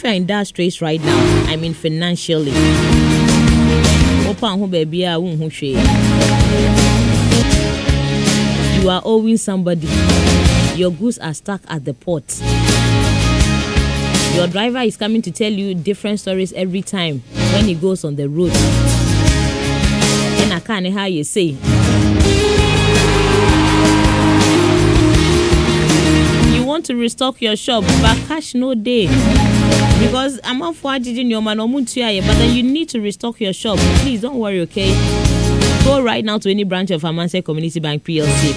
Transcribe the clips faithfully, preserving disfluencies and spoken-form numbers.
if you're in dire straits right now, I mean financially, open baby, you are owing somebody. Your goods are stuck at the port. Your driver is coming to tell you different stories every time when he goes on the road. And I can't hear you say. You want to restock your shop, but cash no day. Because I'm not for your man, but then you need to restock your shop. Please don't worry, okay? Go right now to any branch of Amansia Community Bank P L C.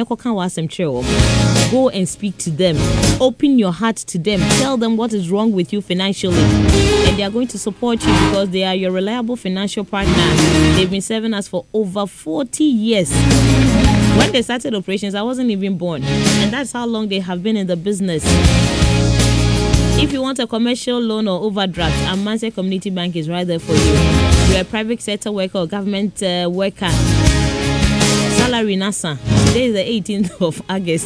Go and speak to them. Open your heart to them. Tell them what is wrong with you financially. And they are going to support you because they are your reliable financial partner. They've been serving us for over forty years. When they started operations, I wasn't even born. And that's how long they have been in the business. If you want a commercial loan or overdraft, Amansia Community Bank is right there for you. You're a private sector worker or government uh, worker. Salary Nasa. Today is the eighteenth of August.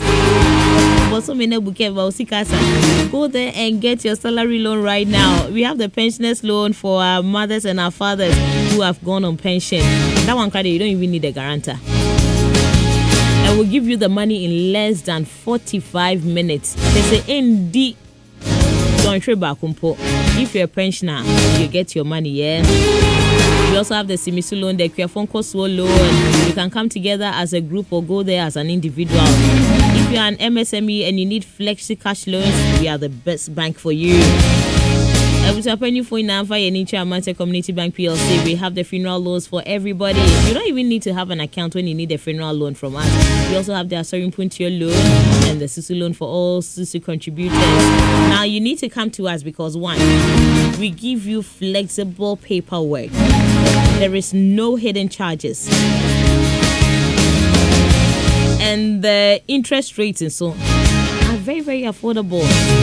Go there and get your salary loan right now. We have the pensioners loan for our mothers and our fathers who have gone on pension. That one credit, you don't even need a guarantor. And we'll give you the money in less than forty-five minutes. They say N D. If you're a pensioner, you get your money, yeah. We also have the Simisu loan, the Kwefonko Swo loan. You can come together as a group or go there as an individual. If you're an M S M E and you need flexi cash loans, we are the best bank for you. For Amansia Community Bank P L C, we have the funeral loans for everybody. You don't even need to have an account when you need a funeral loan from us. We also have the Asorin Puntio loan and the Susu loan for all Susu contributors. Now you need to come to us because one, we give you flexible paperwork. There is no hidden charges. And the interest rates and so are very, very affordable.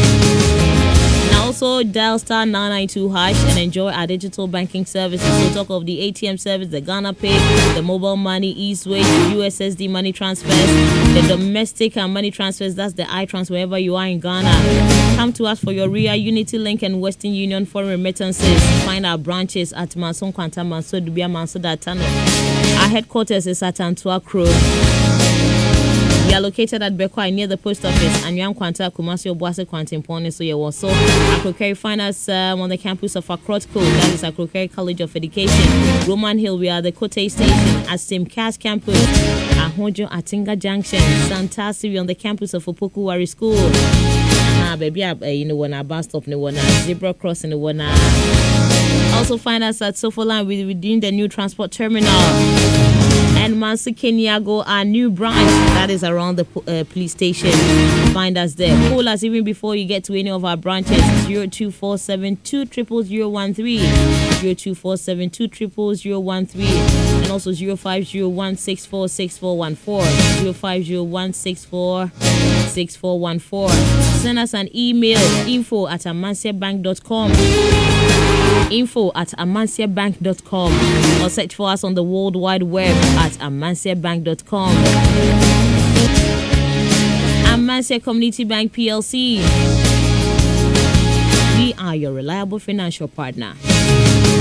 Also, dial star nine nine two hash and enjoy our digital banking services. So talk of the A T M service, the Ghana Pay, the mobile money, Eastway, U S S D money transfers, the domestic and money transfers, that's the iTrans wherever you are in Ghana. Come to us for your R I A, Unity Link and Western Union foreign remittances. Find our branches at Manson Kwanta, Manso Dubia, Manso Datano. Our headquarters is at Antuakro. We are located at Bekwai near the post office. And Yam Kwanta, Kumasi, Obuase, Kwantin Pone, so you also Akrokeri find us um, on the campus of Akrotco, that is Akrokeri College of Education. Roman Hill, we are the Kote Station at Simcast Campus. Ahojo Atinga Junction, Santasi, we on the campus of Opokuwari School. Ah, baby, uh, you know, when I bus stop, no one, zebra crossing, the one. Also find us at Sofoland within the new transport terminal. And Mansi Kenyago, our new branch that is around the uh, police station. Find us there. Call us even before you get to any of our branches. zero two four seven two zero zero one three, zero two four seven two zero zero one three, and also zero five zero one six four six four one four, zero five zero one six four six four one four. Send us an email, info at amansiabank dot com. Info at amansiabank dot com, or search for us on the World Wide Web at amansiabank dot com. Amansia Community Bank P L C. We are your reliable financial partner.